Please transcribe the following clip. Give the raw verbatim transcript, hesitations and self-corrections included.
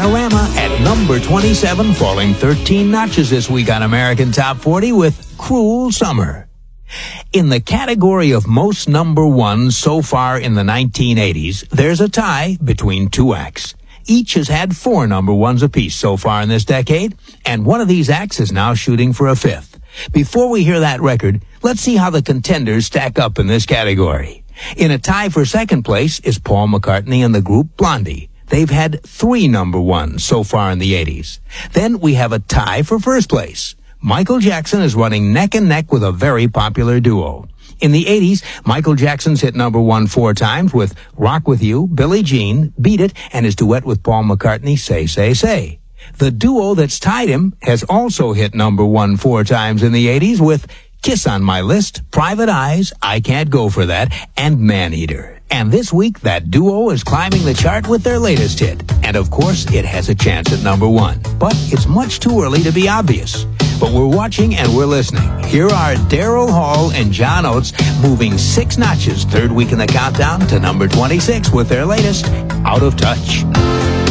Panorama at number twenty-seven, falling thirteen notches this week on American Top forty with Cruel Summer. In the category of most number ones so far in the nineteen eighties, there's a tie between two acts. Each has had four number ones apiece so far in this decade, and one of these acts is now shooting for a fifth. Before we hear that record, let's see how the contenders stack up in this category. In a tie for second place is Paul McCartney and the group Blondie. They've had three number ones so far in the eighties. Then we have a tie for first place. Michael Jackson is running neck and neck with a very popular duo. In the eighties, Michael Jackson's hit number one four times with Rock With You, Billie Jean, Beat It, and his duet with Paul McCartney, Say, Say, Say. The duo that's tied him has also hit number one four times in the eighties with Kiss on My List, Private Eyes, I Can't Go For That, and Maneater. And this week, that duo is climbing the chart with their latest hit. And of course, it has a chance at number one. But it's much too early to be obvious. But we're watching and we're listening. Here are Daryl Hall and John Oates moving six notches third week in the countdown to number twenty-six with their latest, Out of Touch.